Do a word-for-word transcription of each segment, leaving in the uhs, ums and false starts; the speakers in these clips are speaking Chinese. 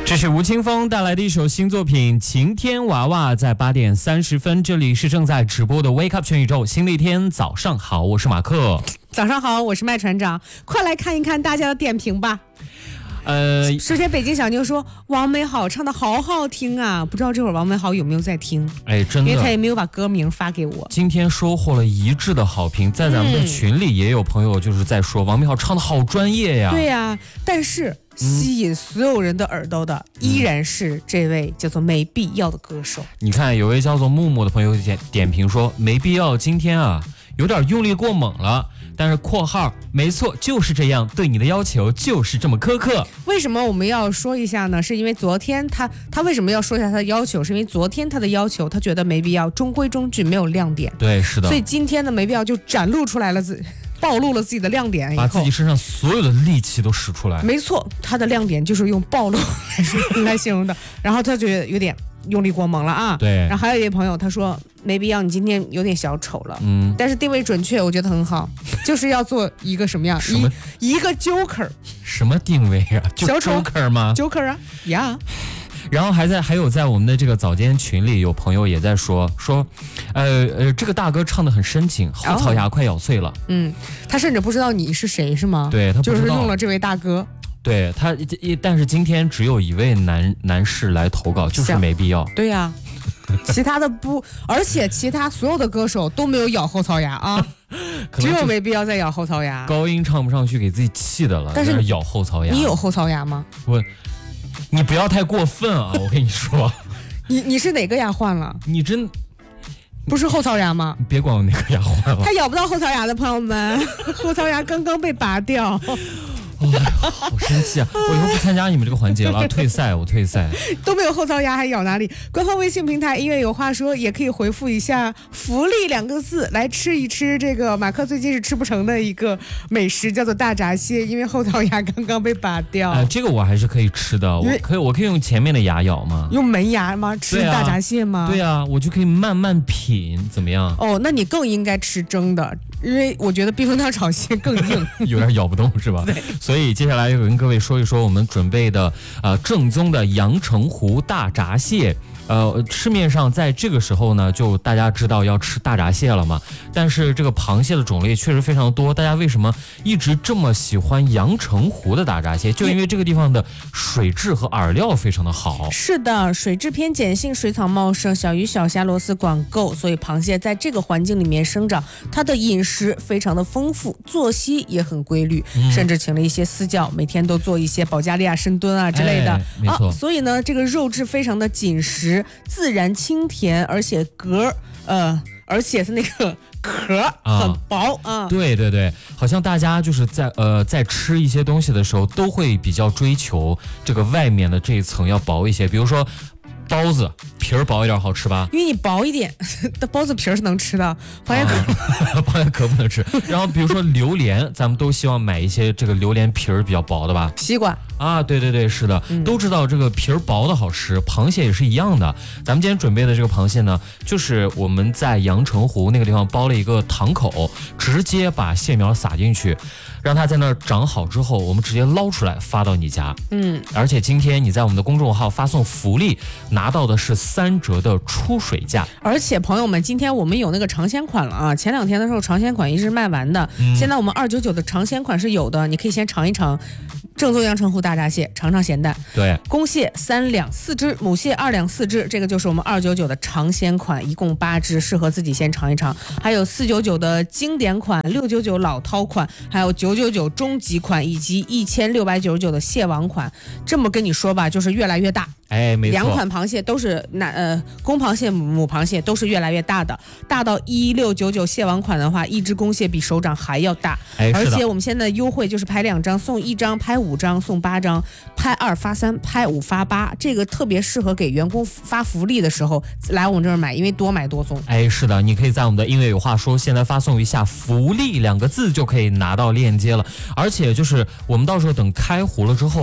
这是吴青峰带来的一首新作品《晴天娃娃》，在八点三十分，这里是正在直播的 Wake Up 全宇宙，新的一天早上好，我是马克。 早上好，我是麦船长，快来看一看大家的点评吧。 呃， 首先，北京小妞说王美好唱的好好听啊，不知道这会儿王美好有没有在听？ 哎，真的， 因为他也没有把歌名发给我。 今天收获了一致的好评，在咱们的群里也有朋友就是在说、嗯、王美好唱的好专业呀。 对呀、啊，但是吸引所有人的耳朵的、嗯、依然是这位叫做没必要的歌手。 你看，有位叫做木木的朋友点点评说，没必要今天啊有点用力过猛了。但是括号没错，就是这样，对你的要求就是这么苛刻。 为什么我们要说一下呢？是因为昨天他他为什么要说一下他的要求？是因为昨天他的要求，他觉得没必要，中规中矩，没有亮点。 对，是的。所以今天的没必要就展露出来了自。暴露了自己的亮点以后， 把自己身上所有的力气都使出来。 没错，他的亮点就是用暴露来来形容的。然后他就有点用力过猛了啊。 对。 然后还有一位朋友他说没必要，你今天有点小丑了。嗯。但是定位准确，我觉得很好，就是要做一个什么样？ 什么一一个 Joker。 什么定位啊？就小丑 Joker 吗 ？Joker 啊，呀、yeah。 然后还在还有在我们的这个早间群里，有朋友也在说说，呃呃，这个大哥唱得很深情，后槽牙快咬碎了。 哦、嗯，他甚至不知道你是谁是吗？ 对，他不知道就是用了这位大哥。 对他，但是今天只有一位男男士来投稿，就是没必要。 对呀、啊，其他的不，而且其他所有的歌手都没有咬后槽牙啊，只有没必要再咬后槽牙。 高音唱不上去，给自己气的了，但是咬后槽牙。 你有后槽牙吗？ 我。你不要太过分啊！我跟你说， 你你是哪个牙换了？ 你真不是后槽牙吗？ 你别管我哪个牙换了。 他咬不到后槽牙的朋友们，后槽牙刚刚被拔掉。 哦，好生气啊！我以后不参加你们这个环节了，退赛，我退赛。 都没有后槽牙还咬哪里？官方微信平台音乐有话说也可以回复一下福利两个字，来吃一吃这个马克最近是吃不成的一个美食，叫做大闸蟹，因为后槽牙刚刚被拔掉。 呃，这个我还是可以吃的，我可以我可以用前面的牙咬吗？ 用门牙吗？吃大闸蟹吗？ 对啊，我就可以慢慢品，怎么样？ 哦，那你更应该吃蒸的，因为我觉得避风塘炒蟹更硬， 有点咬不动是吧？ 对。 所以接下来跟各位说一说我们准备的呃正宗的阳澄湖大闸蟹。呃，市面上在这个时候呢，就大家知道要吃大闸蟹了嘛。但是这个螃蟹的种类确实非常多，大家为什么一直这么喜欢阳澄湖的大闸蟹？就因为这个地方的水质和饵料非常的好。 是的，水质偏碱性，水草茂盛，小鱼小虾螺丝管够，所以螃蟹在这个环境里面生长，它的饮食非常的丰富，作息也很规律，嗯、甚至请了一些私教，每天都做一些保加利亚深蹲啊之类的。 哎、没错、 啊。所以呢，这个肉质非常的紧实。自然清甜，而且壳呃，而且是那个壳很薄 啊, 啊。 对对对，好像大家就是在呃在吃一些东西的时候，都会比较追求这个外面的这一层要薄一些，比如说包子皮儿薄一点好吃吧？ 因为你薄一点，的包子皮儿是能吃的，螃蟹壳、 啊、螃蟹壳不能吃。然后比如说榴莲，咱们都希望买一些这个榴莲皮儿比较薄的吧？ 西瓜啊，对对对，是的，嗯、都知道这个皮儿薄的好吃，螃蟹也是一样的。咱们今天准备的这个螃蟹呢，就是我们在阳澄湖那个地方包了一个堂口，直接把蟹苗撒进去，让它在那儿长好之后，我们直接捞出来发到你家。嗯，而且今天你在我们的公众号发送福利，拿到的是三折的出水价。 而且朋友们，今天我们有那个尝鲜款了啊！前两天的时候尝鲜款一直卖完的，嗯、现在我们二九九的尝鲜款是有的，你可以先尝一尝。正宗阳澄湖大闸蟹，尝尝咸淡。 对， 公蟹三两四只，母蟹二两四只，这个就是我们二九九的尝鲜款，一共八只，适合自己先尝一尝。还有四九九的经典款，六九九老饕款，还有九九九终极款，以及一千六百九十九的蟹王款。这么跟你说吧，就是越来越大。 哎，没错， 两款螃蟹都是那呃公螃蟹、母螃蟹都是越来越大的，大到一六九九蟹王款的话，一只公蟹比手掌还要大。 哎， 而且我们现在的优惠就是拍两张送一张，拍五张送八张，拍二发三，拍五发八，这个特别适合给员工发福利的时候来我们这儿买，因为多买多送。 哎，是的，你可以在我们的音乐有话说，现在发送一下福利两个字就可以拿到链接了。而且就是我们到时候等开湖了之后啊，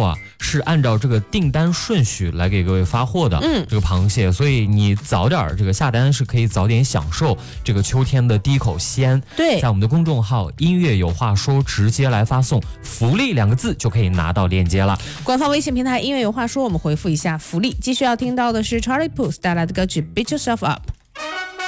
是按照这个订单顺序来给各位发货的， 嗯， 这个螃蟹，所以你早点这个下单是可以早点享受这个秋天的第一口鲜。 对， 在我们的公众号音乐有话说直接来发送福利两个字就可以拿到链接了。 官方微信平台音乐有话说，我们回复一下福利。继续要听到的是 Charlie Puth 带来的歌曲 Beat Yourself Up。